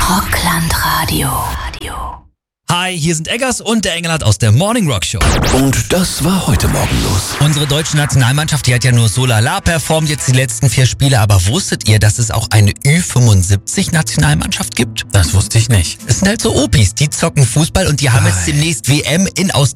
Rockland-Radio. Hi, hier sind Eggers und der Engelhardt aus der Morning Rock Show. Und das war heute Morgen los. Unsere deutsche Nationalmannschaft, die hat ja nur so lala performt jetzt die letzten 4 Spiele. Aber wusstet ihr, dass es auch eine Ü75-Nationalmannschaft gibt? Das wusste ich nicht. Es sind halt so Opis, die zocken Fußball und die haben jetzt demnächst WM in Australien.